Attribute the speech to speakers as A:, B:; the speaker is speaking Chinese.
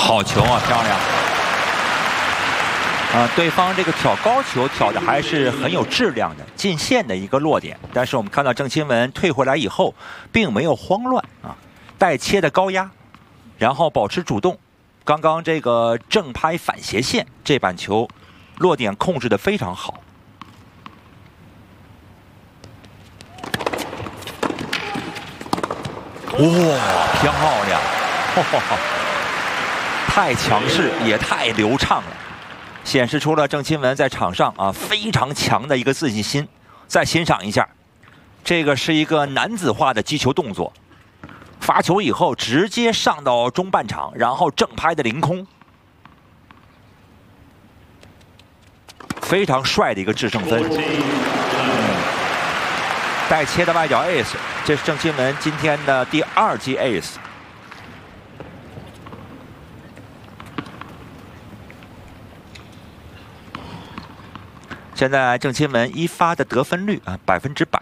A: 好球啊，漂亮！对方这个挑高球挑的还是很有质量的，进线的一个落点。但是我们看到郑钦文退回来以后，并没有慌乱啊，带切的高压，然后保持主动。刚刚这个正拍反斜线这板球，落点控制的非常好。哇，漂亮！太强势也太流畅了。 显示出了郑钦文在场上非常强的一个自信心。再欣赏一下，这个是一个男子化的击球动作，发球以后直接上到中半场，然后正拍的凌空，非常帅的一个制胜分。带切的外角 ace， 这是郑钦文今天的第2记 ace。 现在郑钦文一发的得分率100%，